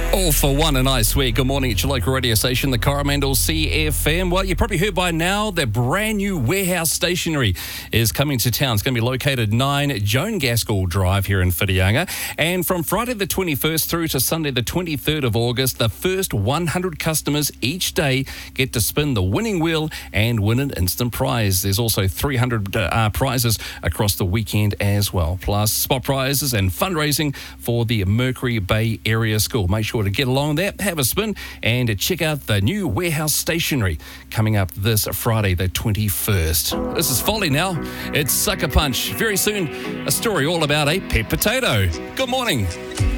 All for one, a nice week. Good morning at your local radio station, the Coromandel CFM. Well, you probably heard by now that brand new warehouse stationery is coming to town. It's going to be located 9 Joan Gaskell Drive here in Whitianga. And from Friday the 21st through to Sunday the 23rd of August, the first 100 customers each day get to spin the winning wheel and win an instant prize. There's also 300 prizes across the weekend as well, plus spot prizes and fundraising for the Mercury Bay Area School. Make sure to get along there, have a spin, and check out the new warehouse stationery coming up this Friday the 21st. This is Folly now. It's Sucker Punch. Very soon, a story all about a pet potato. Good morning.